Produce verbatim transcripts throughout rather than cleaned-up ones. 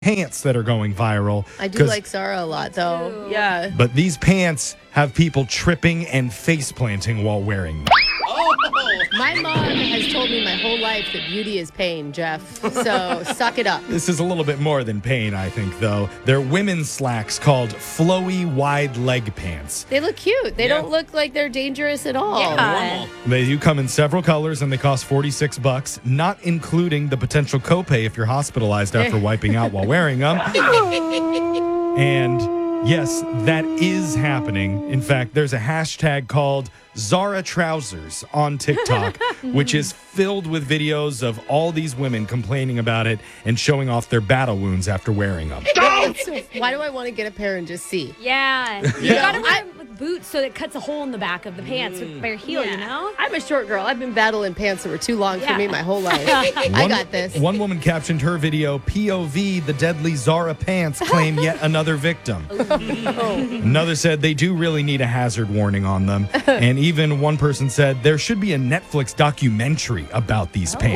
pants that are going viral. I do like Zara a lot, though. Yeah. But these pants have people tripping and face planting while wearing them. My mom has told me my whole life that beauty is pain, Jeff. So suck it up. This is a little bit more than pain, I think, though. They're women's slacks called flowy wide leg pants. They look cute. They Yeah. don't look like they're dangerous at all. Yeah. They do come in several colors and they cost forty-six bucks, not including the potential copay if you're hospitalized after wiping out while wearing them. And yes, that is happening. In fact, there's a hashtag called Zara Trousers on TikTok, which is filled with videos of all these women complaining about it and showing off their battle wounds after wearing them. So why do I want to get a pair and just see? Yeah. You gotta wear with boots so it cuts a hole in the back of the pants with bare heel, you know? I'm a short girl. I've been battling pants that were too long for Yeah. me my whole life. I One- got this. One woman captioned her video, P O V, the deadly Zara pants claim yet another victim. Another said they do really need a hazard warning on them. And even one person said there should be a Netflix documentary about these pants.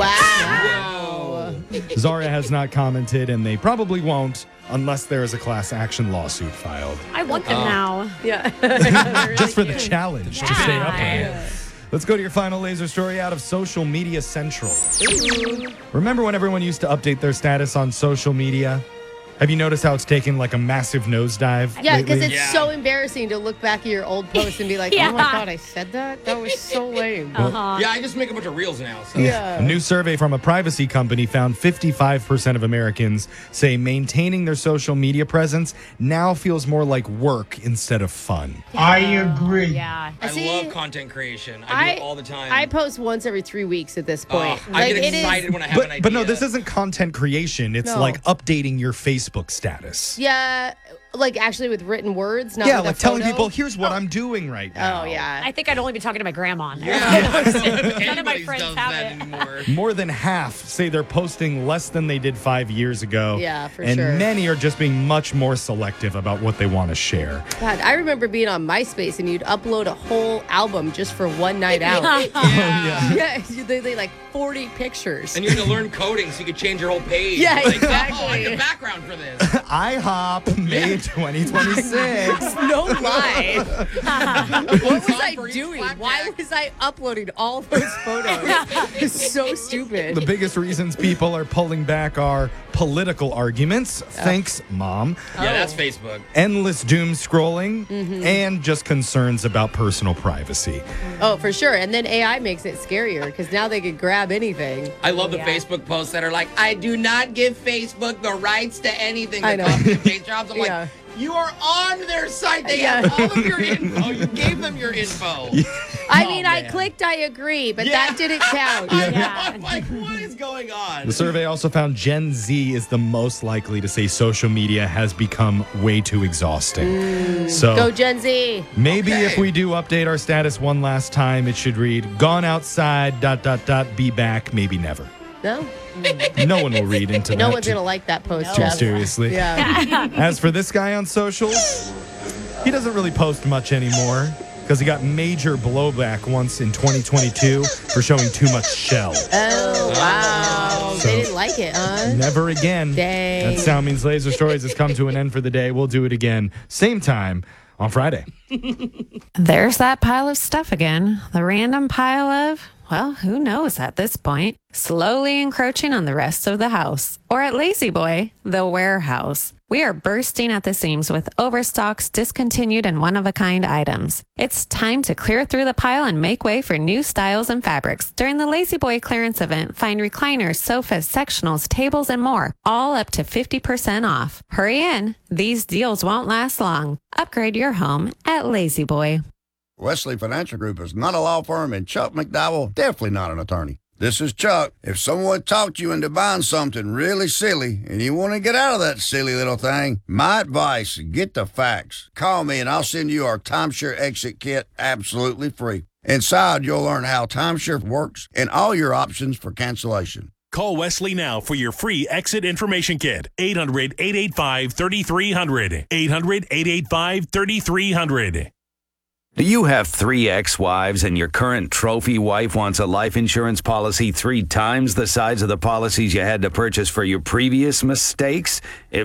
Wow. Zara has not commented, and they probably won't unless there is a class action lawsuit filed. I want them now. Yeah. Just for the challenge to stay Yeah. upright. Let's go to your final laser story out of Social Media Central. Remember when everyone used to update their status on social media? Have you noticed how it's taken like a massive nosedive? Yeah, because lately? it's so embarrassing to look back at your old post and be like, Yeah. oh my God, I said that? That was so lame. Uh-huh. Yeah, I just make a bunch of reels now. So. Yeah. A new survey from a privacy company found fifty-five percent of Americans say maintaining their social media presence now feels more like work instead of fun. I agree. Yeah. I See, love content creation. I, do it all the time. I post once every three weeks at this point. Oh, I Like, get it is- excited when I have an But, idea. but no, this isn't content creation. It's No. like updating your Facebook status. Yeah, like actually with written words, not Yeah, with a like telling photo. people, here's what I'm doing right now. Oh, yeah. I think I'd only be talking to my grandma on there. Yeah, I don't know if None of my anybody friends does have that it. anymore. More than half say they're posting less than they did five years ago. Yeah, for and sure. And many are just being much more selective about what they want to share. God, I remember being on MySpace and you'd upload a whole album just for one night out. Yeah. Yeah, they, they like forty pictures. And you had to learn coding so you could change your whole page. Yeah, Like, exactly. Oh, I need a background for this. IHOP, May twenty twenty-six. No lie. What was Time I for each doing? flapjack. Why was I uploading all those photos? It's so stupid. The biggest reasons people are pulling back are political arguments. Thanks, Mom. Yeah, that's Facebook. Endless doom scrolling, Mm-hmm. and just concerns about personal privacy. Oh, for sure. And then A I makes it scarier because now they can grab anything. I love the Yeah. Facebook posts that are like, I do not give Facebook the rights to anything. I The know. copy and paste jobs. I'm Yeah. like, you are on their site. They Yeah. have all of your info. You gave them your info. I Oh, mean, I man. clicked I agree, but Yeah. that didn't count. I'm like, what is going on? The survey also found Gen Z is the most likely to say social media has become way too exhausting. So Go Gen Z. maybe Okay. if we do update our status one last time, it should read, gone outside, dot, dot, dot, be back, maybe never. No? No one will read into No that one's too, going to like that post, too Jeff. seriously. Yeah. As for this guy on socials, he doesn't really post much anymore because he got major blowback once in twenty twenty-two for showing too much shell. Oh, wow. So- They didn't like it, huh? Never again. Dang. That sound means Laser Stories has come to an end for the day. We'll do it again, same time on Friday. There's that pile of stuff again. The random pile of, well, who knows at this point, slowly encroaching on the rest of the house. Or at Lazy Boy, the warehouse. We are bursting at the seams with overstocks, discontinued, and one-of-a-kind items. It's time to clear through the pile and make way for new styles and fabrics. During the Lazy Boy clearance event, find recliners, sofas, sectionals, tables, and more, all up to fifty percent off. Hurry in. These deals won't last long. Upgrade your home at Lazy Boy. Wesley Financial Group is not a law firm, and Chuck McDowell definitely not an attorney. This is Chuck. If someone talked you into buying something really silly and you want to get out of that silly little thing, my advice, get the facts. Call me and I'll send you our timeshare exit kit absolutely free. Inside, you'll learn how timeshare works and all your options for cancellation. Call Wesley now for your free exit information kit. eight hundred, eight eight five, three three zero zero. eight hundred, eight eight five, three three zero zero. Do you have three ex-wives and your current trophy wife wants a life insurance policy three times the size of the policies you had to purchase for your previous mistakes? If